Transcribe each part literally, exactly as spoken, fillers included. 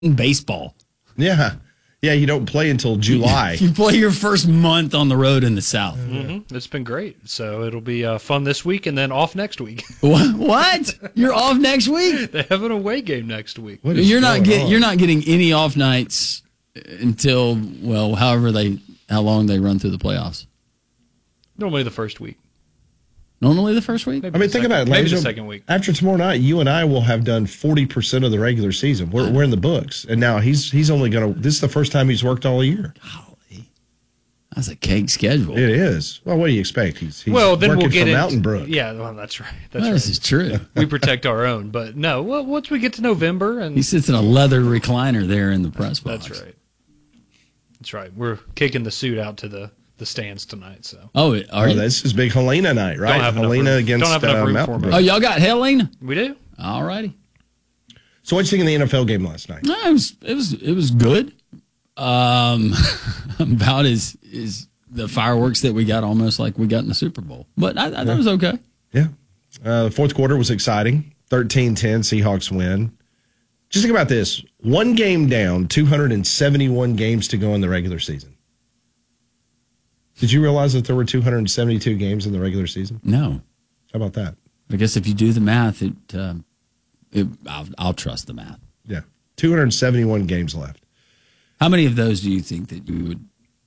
baseball. Yeah. Yeah, you don't play until July. You play your first month on the road in the South. Mm-hmm. It's been great. So it'll be uh, fun this week and then off next week. What? What? You're off next week? They have an away game next week. You're not get, You're not getting any off nights until, well, however they, how long they run through the playoffs. Normally the first week. Normally the first week? I mean, think about it. Maybe Maybe the second week. After tomorrow night, you and I will have done forty percent of the regular season. We're, we're in the books. And now he's he's only going to, this is the first time he's worked all year. Golly. That's a cake schedule. It is. Well, what do you expect? He's, he's well, then working we'll get for into, Mountain Brook. Yeah, well, that's right. That's well, right. This is true. We protect our own. But no, well, once we get to November. and He sits in a leather recliner there in the press box. That's right. That's right. We're kicking the suit out to the, the stands tonight. So. Oh, are oh you? This is big Helena night, right? Don't have enough Helena room. against Don't have enough uh, room Mountain for me. Brook. Oh, y'all got Helena? We do. All righty. So what did you think of the N F L game last night? No, it was it was it was good. Um, about as is the fireworks that we got, almost like we got in the Super Bowl. But I, I thought it was okay. Yeah. Uh, the fourth quarter was exciting. thirteen ten, Seahawks win. Just think about this. One game down, two hundred seventy-one games to go in the regular season. Did you realize that there were two hundred seventy-two games in the regular season? No. How about that? I guess if you do the math, it, uh, it I'll, I'll trust the math. Yeah. two hundred seventy-one games left. How many of those do you think that you would,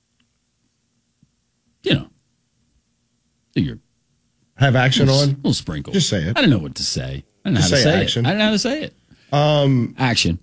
you know, do your Have action little, on? little sprinkle? Just say it. I don't know what to say. I don't know Just how to say say action. it. I don't know how to say it. Um, Action.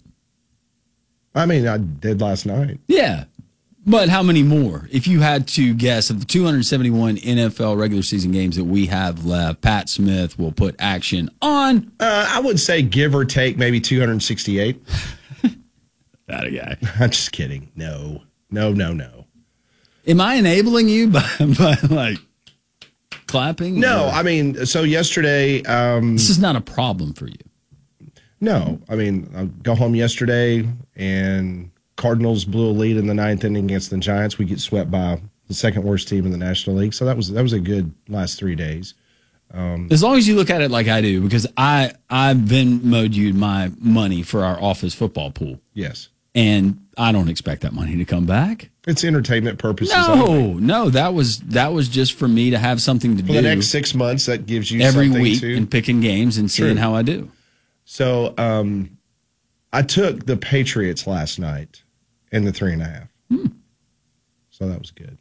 I mean, I did last night. Yeah. But how many more? If you had to guess, of the two hundred seventy-one N F L regular season games that we have left, Pat Smith will put action on. Uh, I would say give or take maybe two hundred sixty-eight. That a guy. I'm just kidding. No. No, no, no. Am I enabling you by, by like clapping? No, or- I mean, so yesterday. Um, This is not a problem for you. no, I mean, I go home yesterday and Cardinals blew a lead in the ninth inning against the Giants. We get swept by the second worst team in the National League. So that was that was a good last three days. Um, As long as you look at it like I do, because I I Venmo'd you my money for our office football pool, yes. and I don't expect that money to come back. It's entertainment purposes. No, only. no, that was that was just for me to have something to For do the next six months, that gives you every something week to, and picking games and seeing True. how I do. So um, I took the Patriots last night in the three and a half. Hmm. So that was good.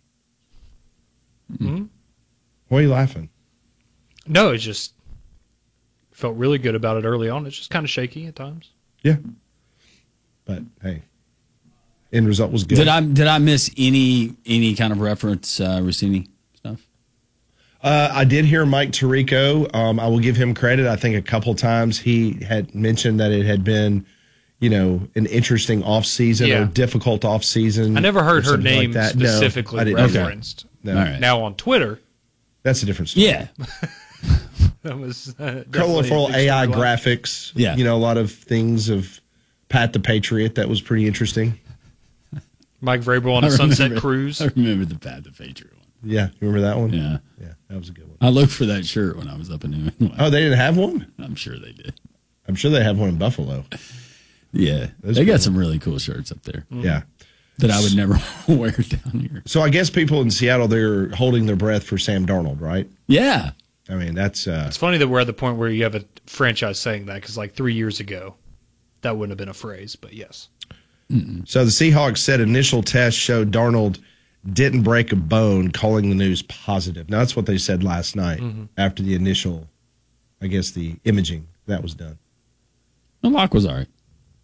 Mm-hmm. Why are you laughing? No, it just felt really good about it early on. It's just kind of shaky at times. Yeah. But hey, end result was good. Did I did I miss any any kind of reference uh, Rossini stuff? Uh, I did hear Mike Tirico. Um, I will give him credit. I think a couple times he had mentioned that it had been, you know, an interesting off season Yeah. or difficult off season. I never heard or her something name like that. No, specifically I didn't. referenced. No. All right. Now on Twitter, That's a different story. Yeah, that was uh, Colorful definitely A I extremely loud. graphics. Yeah. You know, a lot of things of Pat the Patriot. That was pretty interesting. Mike Vrabel on a I sunset remember- cruise. I remember the Pat the Patriot one. Yeah. You remember that one? Yeah, Yeah. That was a good one. I looked for that shirt when I was up in New England. Oh, they didn't have one? I'm sure they did. I'm sure they have one in Buffalo. Yeah, Those they cool. got some really cool shirts up there Yeah. that I would never wear down here. So I guess people in Seattle, they're holding their breath for Sam Darnold, right? Yeah, I mean, that's uh, It's funny that we're at the point where you have a franchise saying that because like three years ago, that wouldn't have been a phrase, but yes. so the Seahawks said initial tests showed Darnold didn't break a bone, calling the news positive. Now, that's what they said last night Mm-hmm. after the initial, I guess, the imaging that was done. the lock was all right.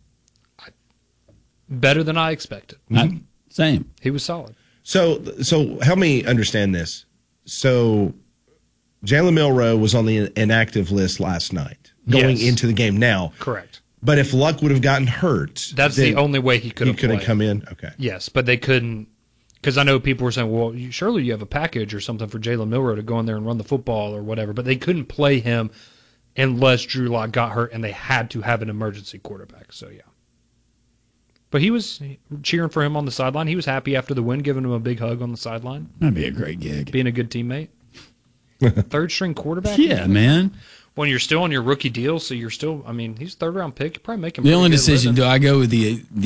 Better than I expected. I- same. He was solid. So, so help me understand this. So, Jalen Milroe was on the inactive list last night going Yes. into the game now. Correct. But if Luck would have gotten hurt, That's then the only way he could he have could have played. come in. Okay. Yes, but they couldn't because I know people were saying, well, you, surely you have a package or something for Jalen Milroe to go in there and run the football or whatever, but they couldn't play him unless Drew Lock got hurt and they had to have an emergency quarterback. So, yeah. But he was cheering for him on the sideline. He was happy after the win, giving him a big hug on the sideline, That'd be a great gig. being a good teammate. Third string quarterback? Yeah, man. When you're still on your rookie deal, so you're still, I mean, he's third round pick. You probably make him. The pretty only good decision: living. do I go with the